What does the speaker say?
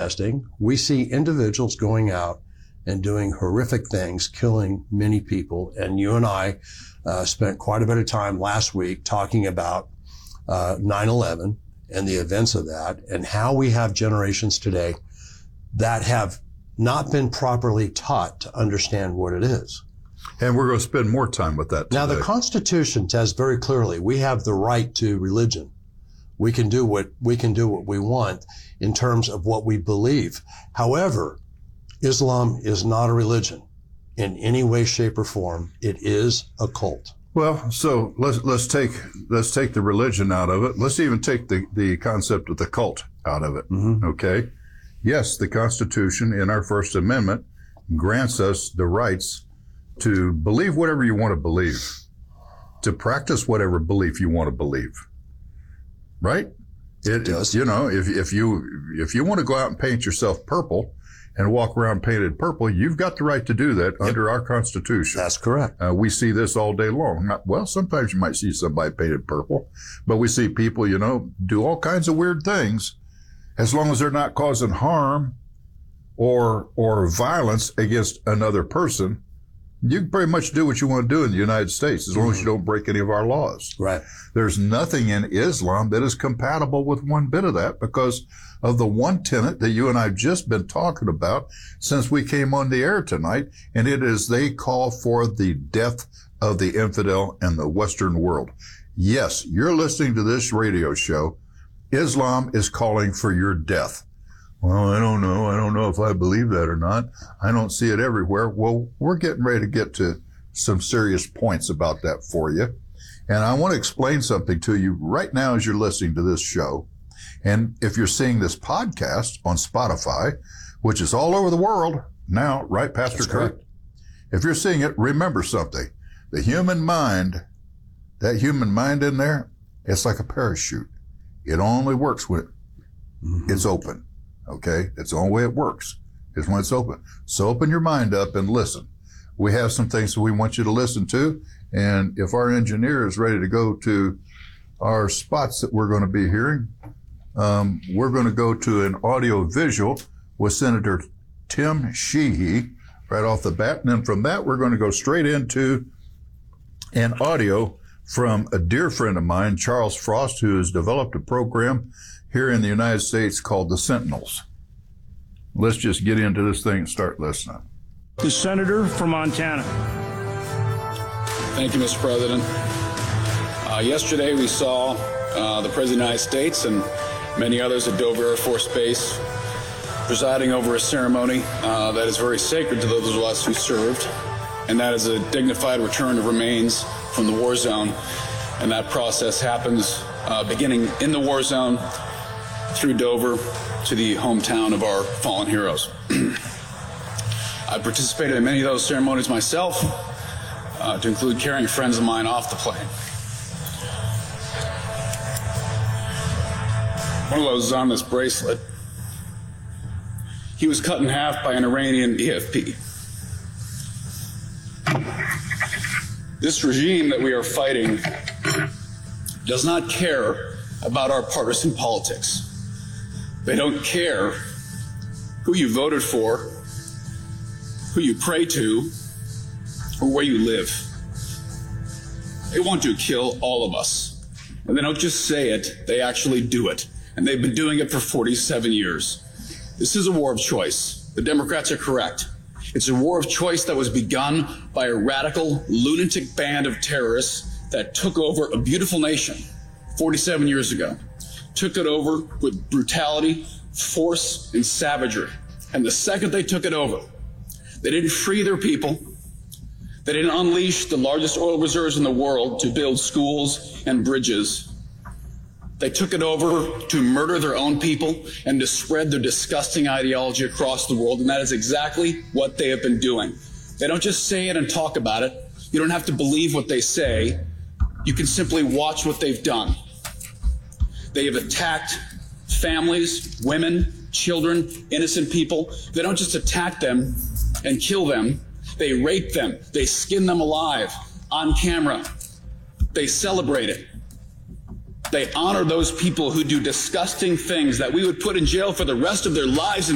protesting, we see individuals going out and doing horrific things, killing many people. And you and I spent quite a bit of time last week talking about 9/11 and the events of that, and how we have generations today that have not been properly taught to understand what it is. And we're going to spend more time with that today. Now, the Constitution says very clearly we have the right to religion. We can do what we want in terms of what we believe. However, Islam is not a religion in any way, shape, or form. It is a cult. Well, so let's take the religion out of it. Let's even take the concept of the cult out of it. Mm-hmm. Okay. Yes, the Constitution in our First Amendment grants us the rights to believe whatever you want to believe, to practice whatever belief you want to believe. Right? It does. You know, if you want to go out and paint yourself purple and walk around painted purple, you've got the right to do that under our Constitution. That's correct. We see this all day long. Well, sometimes you might see somebody painted purple, but we see people, you know, do all kinds of weird things as long as they're not causing harm or violence against another person. You can pretty much do what you want to do in the United States as long as you don't break any of our laws. Right. There's nothing in Islam that is compatible with one bit of that because of the one tenet that you and I have just been talking about since we came on the air tonight, and it is they call for the death of the infidel in the Western world. Yes, you're listening to this radio show. Islam is calling for your death. Well, I don't know. I don't know if I believe that or not. I don't see it everywhere. Well, we're getting ready to get to some serious points about that for you. And I want to explain something to you right now as you're listening to this show. And if you're seeing this podcast on Spotify, which is all over the world now, right, Pastor Kurt? If you're seeing it, remember something. The human mind, that human mind in there, it's like a parachute. It only works when it's open. Okay? That's the only way it works, is when it's open. So open your mind up and listen. We have some things that we want you to listen to. And if our engineer is ready to go to our spots that we're going to be hearing, we're going to go to an audio visual with Senator Tim Sheehy right off the bat. And then from that, we're going to go straight into an audio from a dear friend of mine, Charles Frost, who has developed a program here in the United States called the Sentinels. Let's just get into this thing and start listening. The senator from Montana. Thank you, Mr. President. Yesterday we saw the President of the United States and many others at Dover Air Force Base presiding over a ceremony that is very sacred to those of us who served, and that is a dignified return of remains from the war zone. And that process happens beginning in the war zone through Dover to the hometown of our fallen heroes. I participated in many of those ceremonies myself, to include carrying friends of mine off the plane. One of those is on this bracelet. He was cut in half by an Iranian EFP. This regime that we are fighting does not care about our partisan politics. They don't care who you voted for, who you pray to, or where you live. They want to kill all of us. And they don't just say it, they actually do it. And they've been doing it for 47 years. This is a war of choice. The Democrats are correct. It's a war of choice that was begun by a radical, lunatic band of terrorists that took over a beautiful nation 47 years ago. Took it over with brutality, force, and savagery. And the second they took it over, they didn't free their people. They didn't unleash the largest oil reserves in the world to build schools and bridges. They took it over to murder their own people and to spread their disgusting ideology across the world. And that is exactly what they have been doing. They don't just say it and talk about it. You don't have to believe what they say. You can simply watch what they've done. They have attacked families, women, children, innocent people. They don't just attack them and kill them. They rape them. They skin them alive on camera. They celebrate it. They honor those people who do disgusting things that we would put in jail for the rest of their lives.